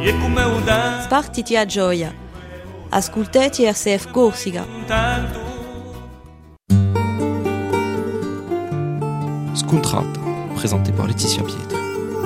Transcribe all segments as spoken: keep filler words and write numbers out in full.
Spartiti a gioia. Ascoltati R C F Corsica. Scontrata, présenté par Laetitia Pietri.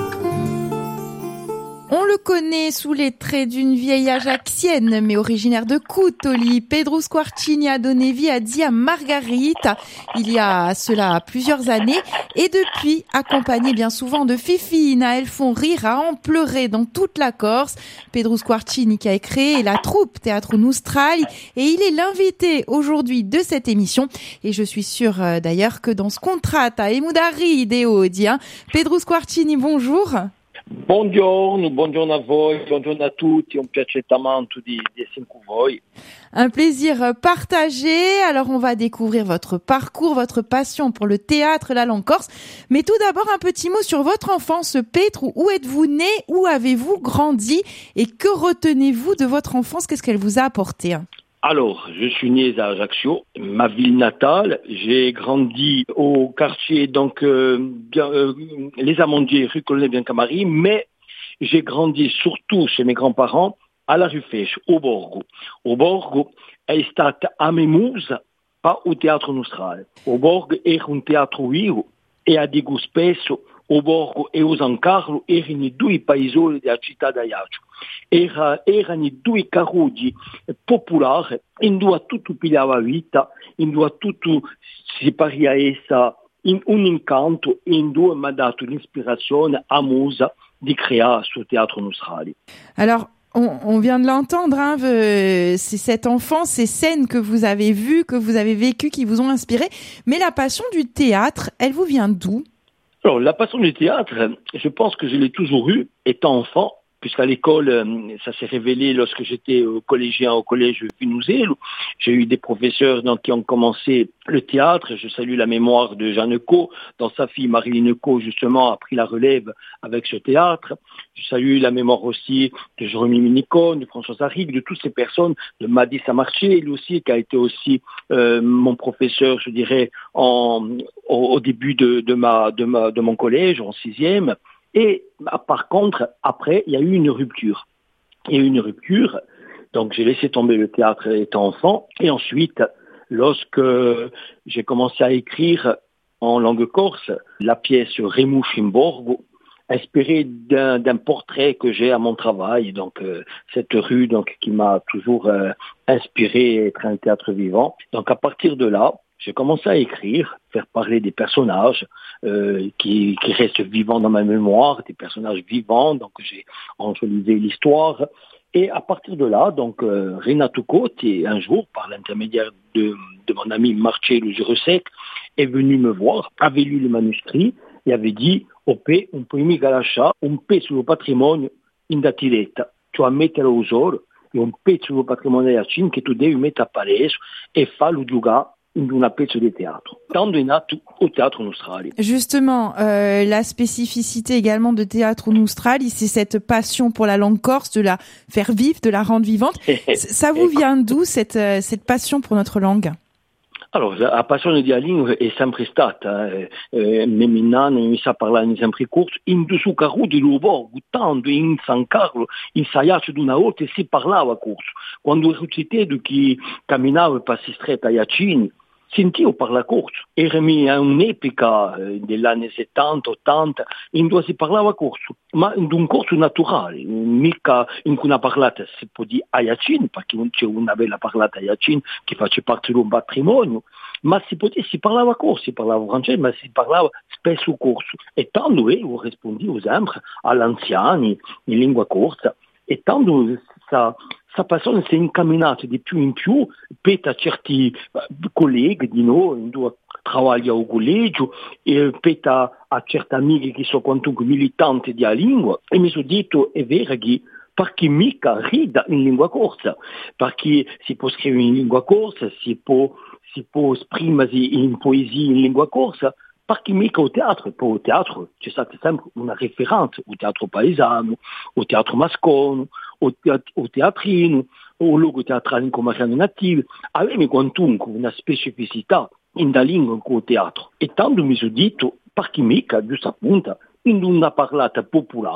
On le connaît sous les traits d'une vieille ajaxienne, mais originaire de Cutoli. Pedro Squarcini a donné vie à Zia Margarita il y a cela plusieurs années, et depuis, accompagné bien souvent de Fifina, elles font rire à en pleurer dans toute la Corse. Pedro Squarcini qui a créé la troupe Teatro Nostrali, et il est l'invité aujourd'hui de cette émission. Et je suis sûre euh, d'ailleurs que dans Scontrata e Mudari Deodi, hein. Pedro Squarcini, bonjour. Buongiorno, buongiorno a voi, buongiorno a tutti, un piacere tanto di, di essere con voi. Un plaisir partagé. Alors on va découvrir votre parcours, votre passion pour le théâtre, la langue corse. Mais tout d'abord un petit mot sur votre enfance, Pedro. Où êtes-vous né? Où avez-vous grandi? Et que retenez-vous de votre enfance? Qu'est-ce qu'elle vous a apporté? Alors, je suis né à Ajaccio, ma ville natale. J'ai grandi au quartier, donc, euh, bien, euh, les Amandiers, rue Colonel Biancamari, mais j'ai grandi surtout chez mes grands-parents à la rue Fèche, au Borgo. Au Borgo è stata a Memusa, pas au Teatro Nostrale. Au Borgo era un teatro vivo e a dico spesso o Borgo e o San Carlo erano i due paesoli della città d'Ajaccio. Era, erano i due caruggi popolari in dove tutto pigliava vita, in dove tutto si paria essa in un incanto, in dove mi ha dato l'ispirazione amosa di creare ce Teatro Nostrali. Alors, on, on vient de l'entendre, hein, c'est cette enfance, ces scènes que vous avez vues, que vous avez vécues, qui vous ont inspiré. Mais la passion du théâtre, elle vous vient d'où? Alors, la passion du théâtre, je pense que je l'ai toujours eue, étant enfant, puisqu'à l'école, ça s'est révélé lorsque j'étais au collégien, au collège Finouzel. J'ai eu des professeurs donc, qui ont commencé le théâtre. Je salue la mémoire de Jeanne Ecot, dont sa fille Marilyn Ecot, justement, a pris la relève avec ce théâtre. Je salue la mémoire aussi de Jérôme Minicone, de François Arrigue, de toutes ces personnes, de Madi Samarché, lui aussi, qui a été aussi euh, mon professeur, je dirais, en, au, au début de, de, ma, de, ma, de mon collège, en sixième. Et par contre, après, il y a eu une rupture. Il y a eu une rupture, donc j'ai laissé tomber le théâtre étant enfant. Et ensuite, lorsque j'ai commencé à écrire en langue corse la pièce Remusci in Borgo, inspirée d'un, d'un portrait que j'ai à mon travail, donc euh, cette rue donc qui m'a toujours euh, inspiré à être un théâtre vivant. Donc à partir de là, j'ai commencé à écrire, faire parler des personnages euh, qui, qui restent vivants dans ma mémoire, des personnages vivants, donc j'ai enjolivé l'histoire. Et à partir de là, donc euh, Renato Cotti, un jour, par l'intermédiaire de, de mon ami Marcello Girosec, est venu me voir, avait lu le manuscrit et avait dit « Ope, un po' mica lasciare un pezzo del patrimonio in datiletta, cioè mettere au solo, e un pezzo del patrimonio dell'Acin che tu devi mettere a palese e farlo giocare in una pezzo di teatro. Tanto è nato au Teatro Nostrali. » Justement, euh, la spécificité également de Teatro Nostrali, c'est cette passion pour la langue corse, de la faire vivre, de la rendre vivante. Ça vous vient d'où, cette, cette passion pour notre langue? Allora, la passione della lingua è sempre stata, eh, eh, mio nonno mi sa parlare sempre corso, in su carro di Luborgo, tanto in San Carlo, in Saiaccio di una volta si parlava corso. Quando ero cittadino che camminavo per la stretta Iacini, sentivo parlare corso. Era un'epoca eh, degli anni settanta ottanta in cui si parlava corso, ma in un corso naturale, mica in cui una parlata si può dire a Iacini, perché non c'è una bella parlata a Iacini che faccia parte di un patrimonio, ma si può dire si parlava corso, si parlava francese, ma si parlava spesso corso. E tanto io rispondevo sempre agli anziani in lingua corsa, e tanto sa Sa passione si è incamminata di più in più per certi colleghi di noi, che lavorano al collegio, e per a certi amici che sono quantunque militanti della lingua. E mi sono detto, è vero che perché mica rida in lingua corsa, perché si può scrivere in lingua corsa, si può, si può esprimersi in poesia in lingua corsa, perché mica o teatro, poi o teatro c'è stata sempre una referenza, o teatro paesano, o teatro mascono, o, teat- o teatrino, o luogo teatrale in commerciale nativo, aveva quantunque una specificità in da lingua con il teatro. E tanto mi sono detto, perché mica, giusto appunto, in una parlata popolare,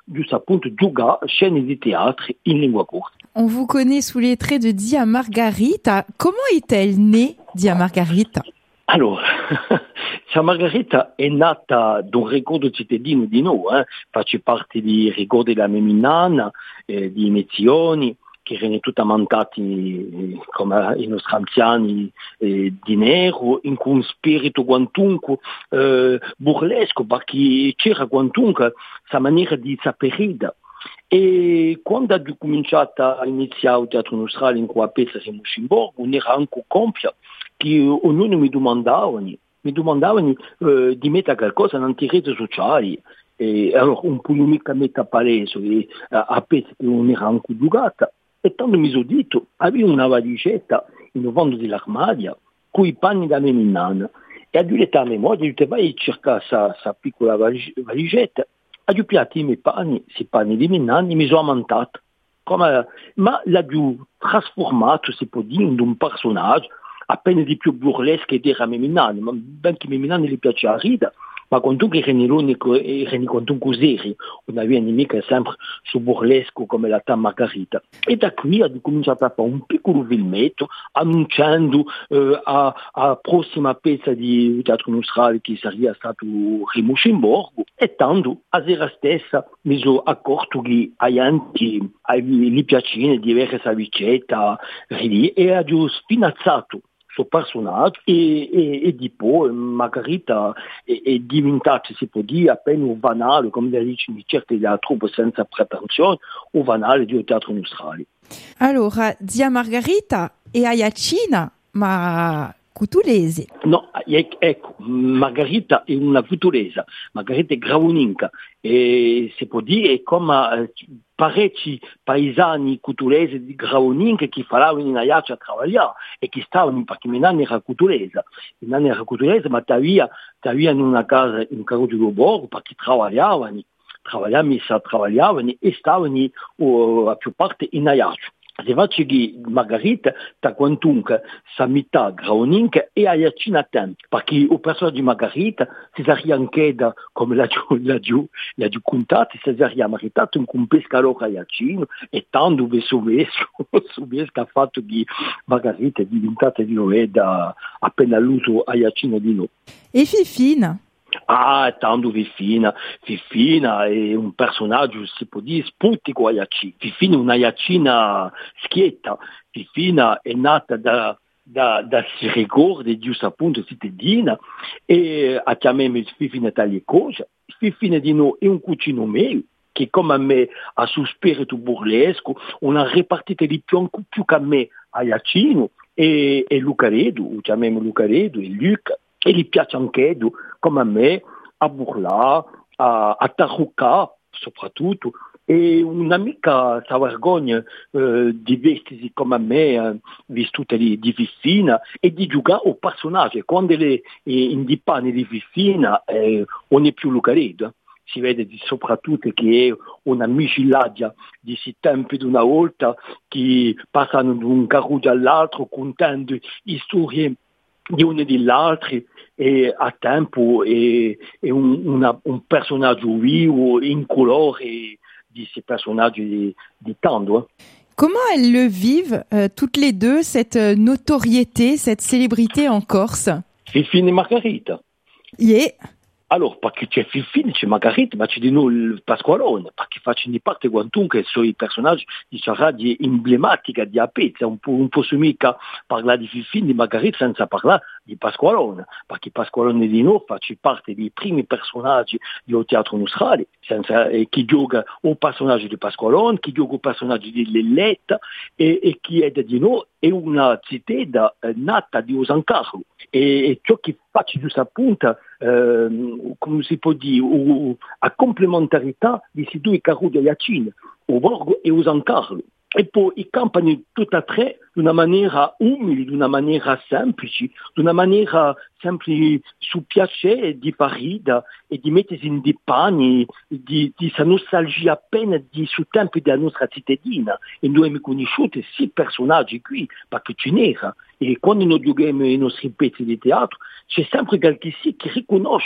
giusto appunto giocare scene di teatro in lingua corta. On vous connaît sous les traits de Dia Margarita. Comment est-elle née, Dia Margarita? Allora, Dia Margarita è nata da un ricordo cittadino di noi, eh? Faccio parte di ricordi della mia nonna, eh, di inizioni, che erano tutti ammancati eh, come i nostri anziani eh, di nero, in un spirito quantunque eh, burlesco, perché c'era quantunque questa maniera di sapere. E quando ho cominciato a iniziare il teatro nostro in qua a Pezza in Muscimborgo, era anche compia che ognuno mi domandava, mi domandavano eh, di mettere qualcosa nelle reti sociali. E allora un po' mica mettere a palese e a Pezza che non era anche giocata. E tanto mi sono detto, avevo una valigetta in un fondo dell'armadio con i panni da mia nonna. E ho detto a mia moglie, ho detto vai a cercare questa piccola valigetta. Ho piato i miei panni, i panni di mia nonna, mi sono ammantato. Come, ma l'ho trasformato, si può dire, in un personaggio appena di più burlesco che era mia nonna. Ma ben che mia nonna gli piaceva ridere. Ma quando erano l'unico, erano quantunque seri, non avevano mica sempre su burlesco come la Dia Margarita. E da qui ho cominciato a fare un piccolo filmetto annunciando eh, a, a prossima pezza di teatro nostro che sarebbe stato a Muscimborgo. E tanto, a sera stessa, mi sono accorto che a gente gli piaceva di avere questa vicetta e ho spinazzato suo personaggio e, e, e di poi Margarita è, è diventata, si può dire, appena un vanale, come dice di certe della truppa senza pretensione, un vanale di teatro nostrale. Allora, Dia Margarita è aiacina, ma cutulese. No, ecco, Margarita è una cutulese, Margarita è gravoninca e si può dire è come eh, parecchi paesani cutulesi di gravoninca che falavano in aiaccia a lavorare e che stavano, perché mia nonna era cutulese, mia nonna era cutulese ma t'avia, t'avia in una casa in Carro di Borgo perché lavoravano, lavoravano, lavoravano e stavano uh, a più parte in aiaccia. Se faccio che Margarita da quantunque sa metà gravoninca e aiacina a tempo, perché il personaggio di Margarita si sarebbe anche da, come l'ha giù contato, si sarebbe meritato un pescatore aiacino e tanto vi subesco, subesco ha fatto che Margarita è diventata di noi da appena l'uso aiacino di noi. E Fifina? Ah, tanto Fifina. Fifina è un personaggio, si può dire, sputico aiacino. Fifina è una aiacina schietta. Fifina è nata da, da, da si ricordi giusto appunto cittadina e a chiamare Fifina taglie cose. Fifina di noi è un cucino mio che come a me ha suo spirito burlesco, una ripartita di più, più che a me aiacino e, e Lucaredo, chiamiamo Lucaredo e Luca. E gli piace anche, come a me, a burlare, a, a tarrucare, soprattutto. E un'amica si vergogna eh, di vestirsi come a me, eh, vestita di, di Fifina, e di giocare al personaggio. Quando è in di panni di Fifina, eh, non è più Lucaredo. Si vede di, soprattutto che è una miscelaggia di si tempi di una volta che passano da un carro all'altro contando storie di uno e dell'altro e a tempo è, è un, una, un personaggio vivo in colore di questi personaggi di, di tanto. Comment elles le vivent, euh, toutes les deux, cette notoriété, cette célébrité en Corse? Fifine e Margarita. Yeah. Allora, perché c'è Fifine, c'è Margarita, ma c'è di noi il Pasqualone, perché faccio di parte quantunque sono i personaggi di radio emblematica di Apezza, un po', un po' mica parlare di Fifine, di Margarita senza parlare di Pasqualone, perché Pasqualone di noi faccio parte dei primi personaggi del teatro nostrale, senza, eh, chi gioca il personaggio di Pasqualone, chi gioca il personaggio di Lelletta e, e chi è di noi è una città eh, nata di San Carlo e, e ciò che faccio giusto appunto eh, come si può dire u, a complementarità di questi due carri di aiacino, o Borgo e o San Carlo. E poi i campano tutti e tre di una maniera umile, di una maniera semplice, di una maniera sempre su piacere di parida e di mettersi in dei panni di questa nostalgia appena di su tempi della nostra cittadina. E noi abbiamo conosciuto sì personaggi qui, perché ce n'era. E quando noi giochiamo i nostri pezzi di teatro, c'è sempre qualcuno che riconosce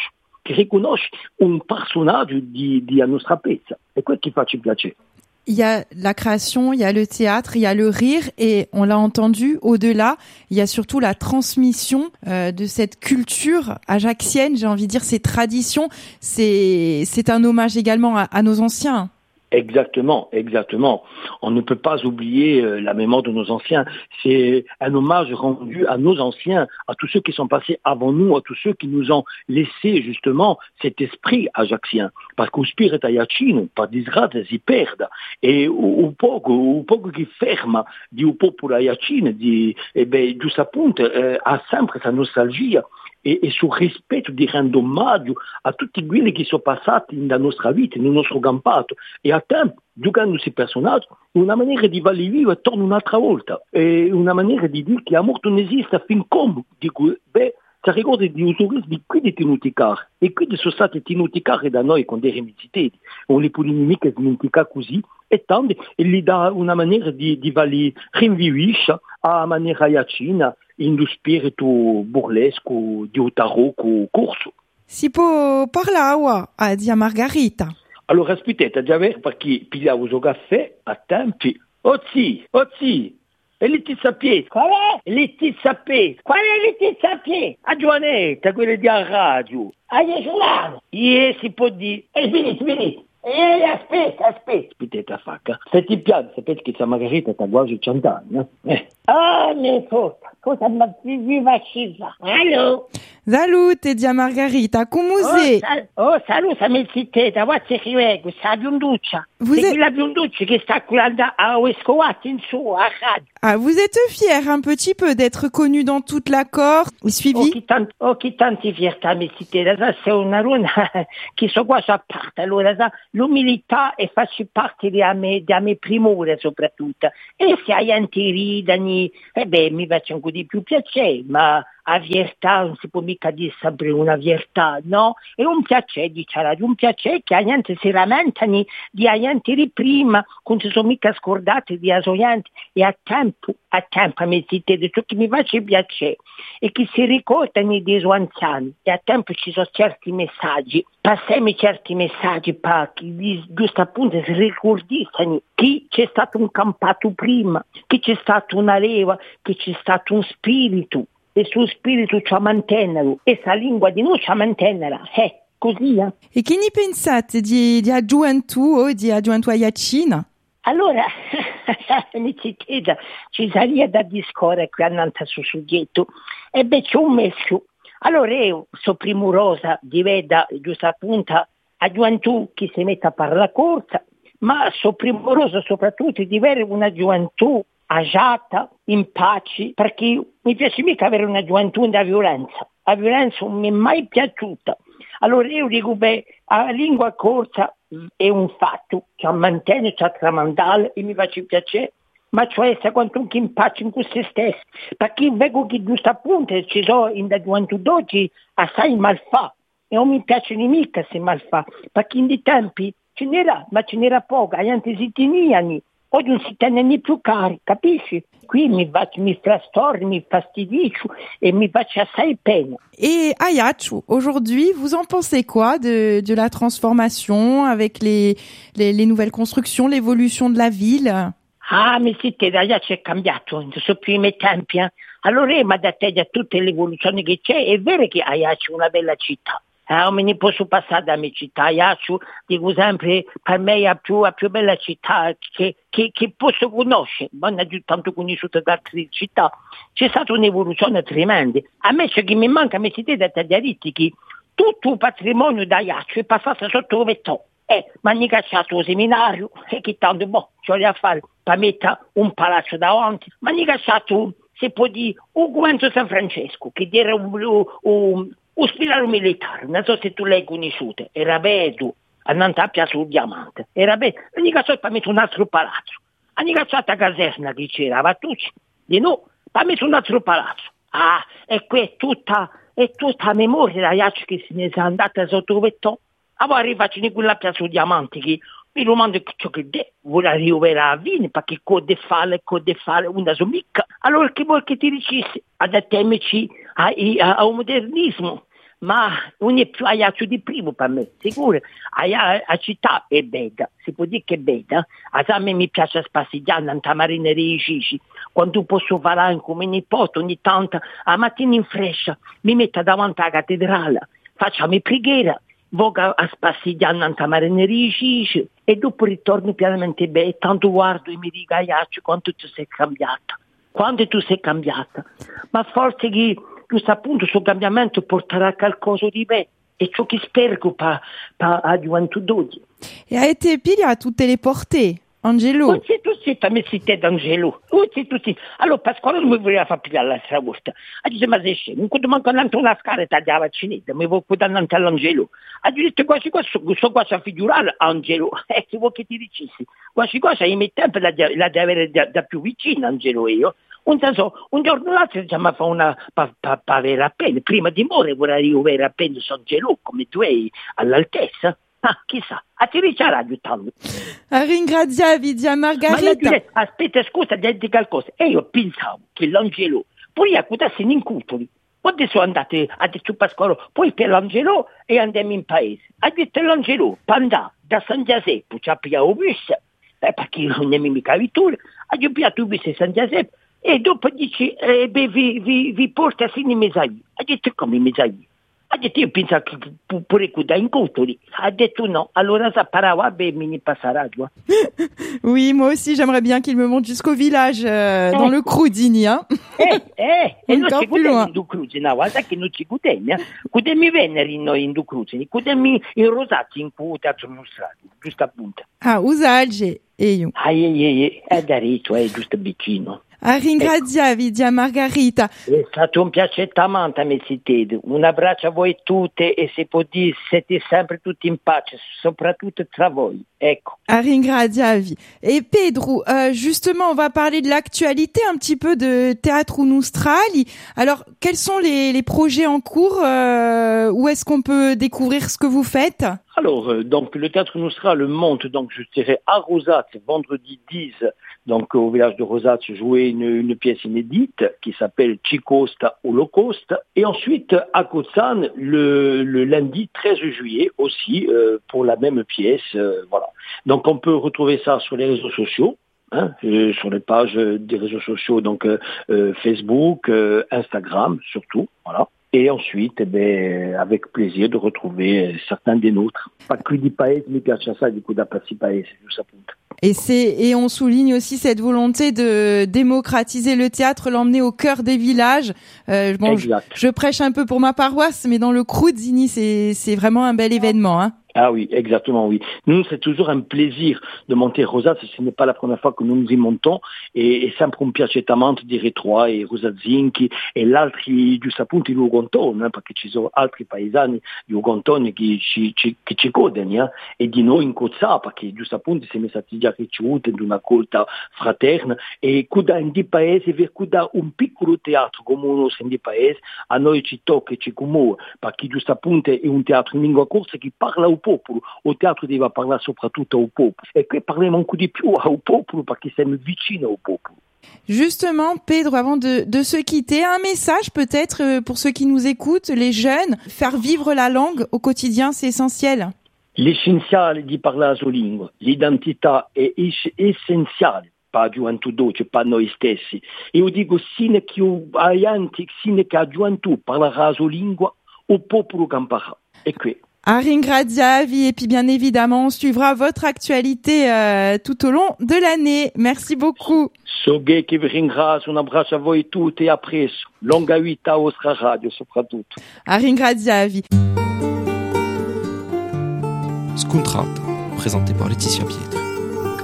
che riconosce un personaggio di, di a nostra pezza. E quello che fa ci piace. Il y a la création, il y a le théâtre, il y a le rire et on l'a entendu, au-delà, il y a surtout la transmission euh, de cette culture ajaxienne, j'ai envie de dire ces traditions. C'est, c'est un hommage également à, à nos anciens. Exactement, exactement. On ne peut pas oublier euh, la mémoire de nos anciens. C'est un hommage rendu à nos anciens, à tous ceux qui sont passés avant nous, à tous ceux qui nous ont laissé justement cet esprit ajaxien. Parce que o spirito aiacino, per disgrazia, si perde. E o poco, o poco che ferma di un popolo aiacino, di, eh beh, giusto appunto, eh, ha sempre questa nostalgia. E, e sul rispetto di rendo omaggio a tutti quelli che sono passati nella nostra vita, nel nostro campato e a tempo, giocando questi personaggi, una maniera di valere vivo torna un'altra volta, e una maniera di dire che la morte non esiste fin come, dico, beh, si ricorda di un turista di qui di tenuti cari, e qui sono stati tenuti cari da noi quando eravamo cittadini, non li possiamo mica dimenticare così, e tanto, e gli dà una maniera di, di valere rinvivisce a maniera iacina, in lo spirito burlesco di un tarocco corso. Si può parlare a Zia Margherita. Allora aspettate, già ver perché pigliavo il caffè a tempi. Oh sì, oh sì, e Letizia Pietro. Qual è? Letizia Pietro. Qual è Letizia Pietro? A Giovanetta, quella di a radio. A Yesulano. Yes, si può dire. E svenite, svenite. Eh, aspetta, aspetta. Aspetta, facca. Se ti piace, sapete che Zia Margherita sta quasi cent'anni, eh? Ah, mia foto. Cosa mi faceva? Allo? Salut, Zia Margherita, come sei? Oh, sal- oh, salut, amichiteta, guarda che vengo, sta bionduccia. Vous C'est êtes... la bionduccia che sta curando a Escoat in su, a radio. Ah, vous êtes fier un petit peu d'être connu dans toute la Corse, Oh, suivi? che tanti, oh, che tanti fiertà, amichiteta, sa, sei una runa che so qua a parte, allora, sa, l'umiltà e faccio parte della mia, della mia primore soprattutto. E se hai antiridani, e beh, mi faccio un po' di più piacere, ma a viertà non si può mica dire sempre una viertà, no? È un piacere, diciamo, un piacere che la gente si lamentano di la gente di prima, non si sono mica scordati di asoianti, e a tempo, a tempo, a me di ciò che mi face piacere, e che si ricordano dei suoi anziani, e a tempo ci sono certi messaggi, passiamo certi messaggi, per che giusto appunto si ricordissano che c'è stato un campato prima, che c'è stata una leva, che c'è stato un spirito, e il suo spirito ci mantenere, e sa lingua di noi ci mantenere, eh, così, eh. E che ne pensate di, di aggiuntu o di aggiuntu a Iacina? Allora, iniziativa, ci sarebbe da discorrere qui annanti sul soggetto, e beh, c'è un messo. Allora, io sono premurosa di vedere, giusto appunto, a gioventù che si mette a fare la corsa, ma sono premurosa soprattutto di avere una gioventù agiata, in pace, perché mi piace mica avere una gioventù da violenza. La violenza non mi è mai piaciuta. Allora io dico, beh, la lingua corsa è un fatto, ci mantiene, ci tramandale e mi faccio piacere, ma cioè essere quantunque in pace con se stesso, perché vedo che giusto appunto ci sono in da gioventù d'oggi assai malfa, e non mi piace mica se malfa, perché in dei tempi ce n'era, ma ce n'era poco, gli anni si tenivano. Oggi non si tengono più cari, capisci? Qui mi, faccio, mi frastorno, mi fastidisco e mi faccio assai pena. Et Ayachu, aujourd'hui, vous en pensez quoi de, de la transformation avec les, les, les nouvelles constructions, l'évolution de la ville? Ah, mi siete, Ayachu è cambiato, non sono più i miei tempi. Eh? Allora, ma da te da tutte le evoluzioni che c'è, è vero che Ayachu è una bella città. Eh, non me ne posso passare da mia città. Ayachu, dico sempre, per me è la più, la più bella città che, che, che posso conoscere, ma non ho tanto conosciuto da altre città. C'è stata un'evoluzione tremenda. A me c'è che mi manca, mi siete da tagliaritti, che tutto il patrimonio da Ayachu è passato sotto il vetto. Eh, ma mi ha cacciato il seminario, e che tanto, boh, c'ho da fare per mettere un palazzo davanti, ma mi ha cacciato, si può dire, un Guanzo San Francesco, che era un, un, un ospedale militare, non so se tu l'hai conosciuto, era bello, andando a Piazza sul Diamante, era bello, e mi ha cacciato per mettere un altro palazzo, mi ha cacciato a caserna che c'era, va tutti, di no, per mettere un altro palazzo. Ah, e qui è tutta, è tutta la memoria da Iaci che se ne è andata sotto il vetto. A voi arrivati in quella Piazza sul Diamante che mi domando ciò che de, vuole arrivare a Vini, perché code fare, code fare, una somica. Allora che vuoi che ti dicessi? Adattiamoci a, a, a un modernismo, ma non è più aiaccio di primo per me, sicuro. Aia, a città è bella, si può dire che è bella. A me mi piace spassigliare in marineria Cici, quando posso fare anche come nipote ogni tanto, a mattina in fresca, mi metto davanti alla cattedrale, facciamo preghiera, vado a spassigliare in marineria Cici e dopo ritorno pianamente bene, tanto guardo e mi dico, aiaccio, quanto tu sei cambiata, quanto tu sei cambiata, ma forse che questo appunto, questo cambiamento porterà a qualcosa di bene. E ciò che spero per la gioventù d'oggi. E a été pile à tutte le portée, Angelo. Oh, c'est tout de suite, mais c'était d'Angelo. Oh, c'est tout de suite. Allora, Pasquale non mi voleva far pigliare la stravolta. Ha detto, ma sei scemo, non quando manco andando alla scala tagliava cinese, mi vuoi andare all'Angelo. Ha detto, quasi quasi, sto qua a figurare Angelo. Eh, che vuoi che ti dicessi? Quasi quasi, ai miei tempi la devi avere da, da più vicino, Angelo e io. Un, so, un giorno l'altro diciamo, fa una pa, pa, pa avere appena prima di morire vorrei io avere appena San Gelò come tu hai all'altezza. Ah, chissà, a ti ricerca aiutando. A ringraziavi Zia Margherita. Ma aspetta, scusa, di qualcosa. E io pensavo che l'Angelo poi accudasse in incutoli. Quando sono andati a detto Pasquale, poi per l'Angelo e andiamo in paese. Ha detto l'Angelo, per andare da San Giuseppe, ci ha pigliato il bus, eh, perché non è mica vittoria, ha pigliato il bus a San Giuseppe. E dopo dice, eh, beh, vi, vi, vi porta fino in Mesaia. Ha detto, come in Mesaia? Ha detto, io pensavo che pure qui da Incutoli. Ha detto no, allora ça parava, beh, mi ne passerà, tu vois. Oui, moi aussi, j'aimerais bien qu'il me monte jusqu'au village, euh, dans le Crudini, hein. Eh, eh, e non ci più loin. in Ducruzi, no, guarda che non ci guadagni, eh. Cudemi veneri in, in Ducruzi, cudemi in Rosati, in cui teatro illustrato, giusto appunto. Ah, Usalge e io. Ah, eh, eh, eh, è da rito, è giusto vicino. A ringraziavi Zia Margherita. È stato un piacere tanto, Messitede. Un abbraccio a voi tutte e se può dire siete sempre tutti in pace, soprattutto tra voi. Ecco. A ringraziavi. Et Pedro, euh, justement, on va parler de l'actualité un petit peu de Théâtre Unustrali. Alors, quels sont les, les projets en cours? euh, Où est-ce qu'on peut découvrir ce que vous faites? Alors, euh, donc, le Théâtre Unustrali monte, donc, je dirais, à Rosat, vendredi dix, donc, au village de Rosat, jouer une, une pièce inédite qui s'appelle Cicosta Holocauste. Et ensuite, à Kozan, le, le lundi treize juillet, aussi, euh, pour la même pièce, euh, voilà. Donc, on peut retrouver ça sur les réseaux sociaux. Hein, euh, sur les pages des réseaux sociaux, donc euh, euh, Facebook, euh, Instagram, surtout, voilà. Et ensuite, eh ben, avec plaisir de retrouver certains des nôtres. Pas que di paese, mi piace assai di Cudapassi paese, giusto appunto. Et c'est et on souligne aussi cette volonté de démocratiser le théâtre, l'emmener au cœur des villages. Euh, bon, je, je prêche un peu pour ma paroisse, mais dans le Crudini, c'est c'est vraiment un bel événement, hein. Ah oui, exactement, oui. Nous, c'est toujours un plaisir de monter Rosat, ce n'est pas la première fois que nous nous y montons, et, et sempre un piacetamento di Retroa e Rosazinchi e l'altri, giusto appunto, di Ugontone, eh, perché ci sono altri paesani di Ugontone che ci, ci, che ci godono, eh, e di noi in Cozzà, perché giusto appunto siamo stati già ricevuti in una colta fraterna, e cuda in di paese, per cuda un piccolo teatro come uno in di paese, a noi ci tocca e ci commuove, perché giusto appunto è un teatro in lingua corsa che parla un popolo. Au théâtre deve parlare soprattutto au popolo. E qui parliamo un po' di più au popolo perché siamo vicini au popolo. Justement, Pedro, avant de, de se quitter, un message peut-être pour ceux qui nous écoutent, les jeunes, faire vivre la langue au quotidien, c'est essentiel. L'essenziale di parlare la lingua, l'identità è essenziale per la gioventù d'oggi, per noi stessi. E io dico, sino che avanti, sino che la gioventù parlerà la lingua, il popolo camperà. E qui. A ringraziavi, et puis bien évidemment, on suivra votre actualité euh, tout au long de l'année. Merci beaucoup. Soghe che vi ringrazio, un abbraccio a voi tutti e a presto. Longa vita a vostra radio soprattutto. A ringraziavi. Scontrata, présenté par Laetitia Pietri.